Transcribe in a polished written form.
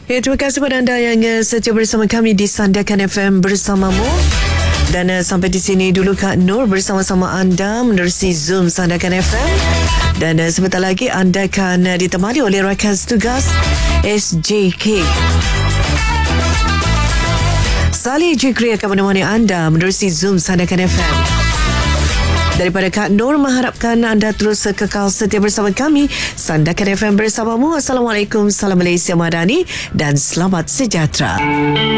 Ya, terima kasih kepada anda yang setia bersama kami di Sandakan FM bersamamu. Dan sampai di sini dulu Kak Nur bersama-sama anda menerusi Zoom Sandakan FM. Dan sebentar lagi anda akan ditemani oleh rakan tugas SJK. Salih Jikri akan menemani anda menerusi Zoom Sandakan FM. Daripada Kak Nur mengharapkan anda terus kekal setia bersama kami. Sandakan FM bersamamu. Assalamualaikum, salam Malaysia Madani dan selamat sejahtera.